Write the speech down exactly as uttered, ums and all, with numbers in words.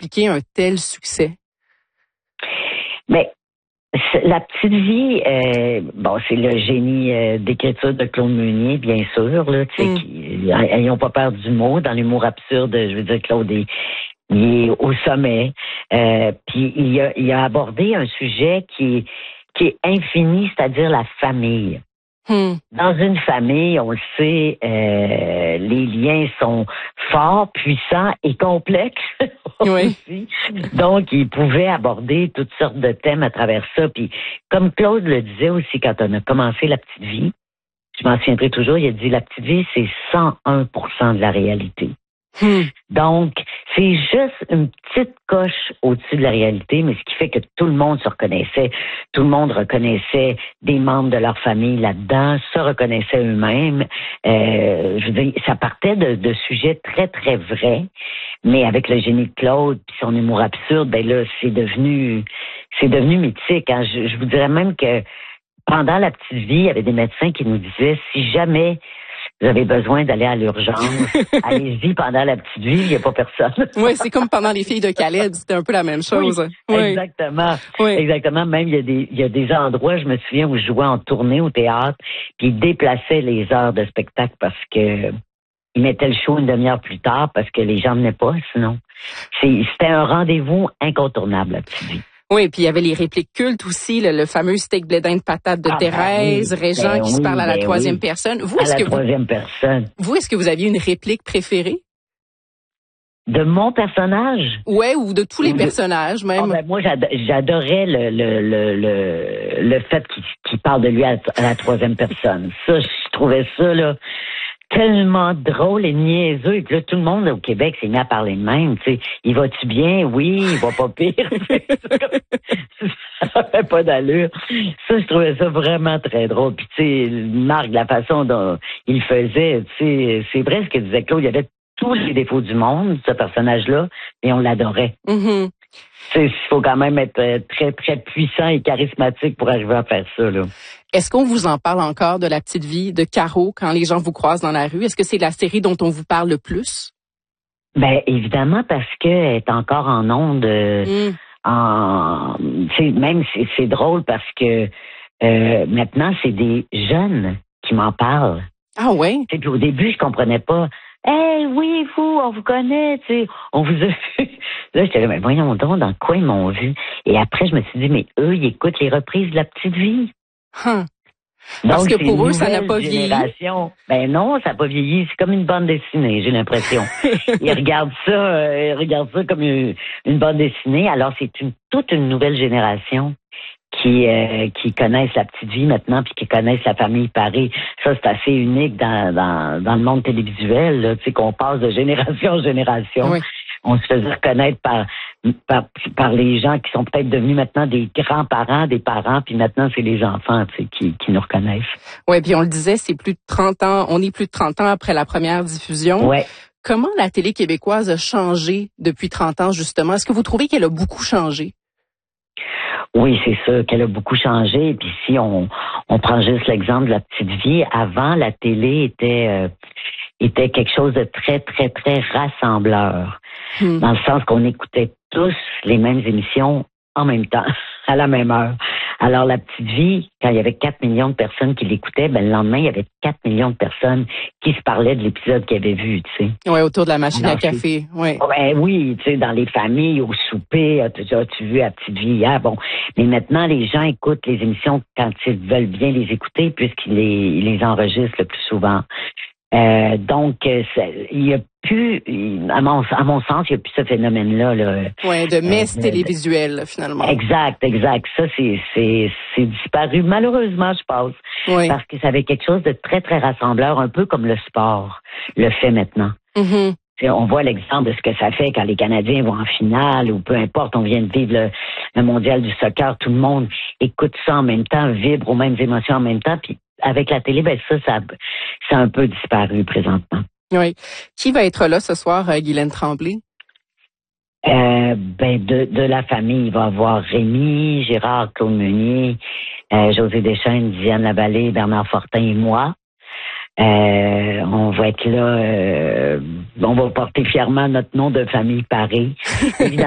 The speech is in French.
expliquer un tel succès? Mais La Petite Vie, euh, bon, c'est le génie euh, d'écriture de Claude Meunier, bien sûr, là, tu sais, mm. qui, ils n'ont pas peur du mot, dans l'humour absurde, je veux dire, Claude est, il est au sommet, euh, puis il a, il a abordé un sujet qui, qui est infini, c'est-à-dire la famille. Hmm. Dans une famille, on le sait, euh, les liens sont forts, puissants et complexes. Oui. Donc, il pouvait aborder toutes sortes de thèmes à travers ça. Puis, comme Claude le disait aussi quand on a commencé La Petite Vie, je m'en souviendrai toujours, il a dit « La Petite Vie, c'est cent un pour cent de la réalité ». Hmm. Donc, c'est juste une petite coche au-dessus de la réalité, mais ce qui fait que tout le monde se reconnaissait. Tout le monde reconnaissait des membres de leur famille là-dedans, se reconnaissaient eux-mêmes. Euh, je veux dire, ça partait de, de sujets très, très vrais, mais avec le génie de Claude puis son humour absurde, ben là, c'est devenu c'est devenu mythique. Hein. Je, je vous dirais même que pendant La Petite Vie, il y avait des médecins qui nous disaient, si jamais vous avez besoin d'aller à l'urgence, allez-y pendant La Petite Vie, il n'y a pas personne. Oui, c'est comme pendant Les Filles de Khaled, c'était un peu la même chose. Oui, oui. Exactement. Oui. Exactement. Même, il y a des, il y a des endroits, je me souviens, où je jouais en tournée au théâtre, puis ils déplaçaient les heures de spectacle parce que ils mettaient le show une demi-heure plus tard parce que les gens venaient pas, sinon. C'est, c'était un rendez-vous incontournable, La Petite Vie. Oui, puis il y avait les répliques cultes aussi, le, le fameux steak blé d'Inde patate de ah, Thérèse, ben oui, Régent ben qui oui, se parle à la ben troisième oui. personne. Vous, à est-ce la que troisième vous, personne. Vous, est-ce que vous aviez une réplique préférée? De mon personnage? Ouais, ou de tous les de... personnages, même. Oh, ben, moi, j'adorais le, le, le, le, le fait qu'il, qu'il parle de lui à, à la troisième personne. Ça, je trouvais ça, là, tellement drôle et niaiseux. Et puis là, tout le monde au Québec s'est mis à parler de même. Tu sais, il va-tu bien? Oui, il va pas pire. Ça fait pas d'allure. Ça, je trouvais ça vraiment très drôle. Puis tu sais, Marc, la façon dont il faisait, tu sais, c'est vrai ce que disait Claude, il y avait tous les défauts du monde, ce personnage-là, et on l'adorait. Mm-hmm. Il faut quand même être très, très puissant et charismatique pour arriver à faire ça, là. Est-ce qu'on vous en parle encore de La Petite Vie de Caro quand les gens vous croisent dans la rue? Est-ce que c'est la série dont on vous parle le plus? Ben évidemment, parce qu'elle est encore en ondes. Euh, mm. en, même c'est, c'est drôle parce que euh, maintenant, c'est des jeunes qui m'en parlent. Ah ouais? Puis au début, je comprenais pas. « Hey, oui, vous, on vous connaît, tu sais, on vous a vu. » Là, j'étais là, mais voyons donc, dans quoi ils m'ont vu? Et après, je me suis dit, mais eux, ils écoutent les reprises de La Petite Vie. Huh. Parce donc, que pour eux, ça n'a pas vieilli. Ben non, ça n'a pas vieilli. C'est comme une bande dessinée, j'ai l'impression. Ils regardent ça, euh, ils regardent ça comme une, une bande dessinée. Alors, c'est une, toute une nouvelle génération qui euh, qui connaissent La Petite Vie maintenant, puis qui connaissent La Famille Paré. Ça, c'est assez unique dans dans, dans le monde télévisuel, là, tu sais, qu'on passe de génération en génération. Oui. On se faisait reconnaître par, par par les gens qui sont peut-être devenus maintenant des grands-parents, des parents, puis maintenant, c'est les enfants, tu sais, qui, qui nous reconnaissent. Oui, puis on le disait, c'est plus de trente ans, on est plus de trente ans après la première diffusion. Ouais. Comment la télé québécoise a changé depuis trente ans, justement? Est-ce que vous trouvez qu'elle a beaucoup changé? Oui, c'est sûr qu'elle a beaucoup changé. Et puis si on, on prend juste l'exemple de La Petite Vie, avant, la télé était euh, était quelque chose de très, très, très rassembleur. Hmm. Dans le sens qu'on écoutait tous les mêmes émissions en même temps, à la même heure. Alors, La Petite Vie, quand il y avait quatre millions de personnes qui l'écoutaient, ben le lendemain, il y avait quatre millions de personnes qui se parlaient de l'épisode qu'ils avaient vu, tu sais. Oui, autour de la machine Alors, à café, oui. Ben oui, tu sais, dans les familles, au souper, as-tu, as-tu vu La Petite Vie hier? Bon, mais maintenant, les gens écoutent les émissions quand ils veulent bien les écouter, puisqu'ils les, ils les enregistrent le plus souvent. Euh, donc, il y a plus, à mon, à mon sens, il n'y a plus ce phénomène-là. Là, oui, de messe euh, télévisuelle, finalement. Exact, exact. Ça, c'est, c'est, c'est disparu, malheureusement, je pense. Oui. Parce que ça avait quelque chose de très, très rassembleur, un peu comme le sport le fait maintenant. Mm-hmm. On voit l'exemple de ce que ça fait quand les Canadiens vont en finale ou peu importe, on vient de vivre le, le mondial du soccer, tout le monde écoute ça en même temps, vibre aux mêmes émotions en même temps, puis avec la télé, ben ça, ça, ça a un peu disparu présentement. Oui. Qui va être là ce soir, euh, Guylaine Tremblay? Euh, ben de, de la famille, il va y avoir Rémi, Gérard, Claude Meunier, euh, José Deschênes, Diane Lavallée, Bernard Fortin et moi. Euh, on va être là, euh, on va porter fièrement notre nom de famille Paré.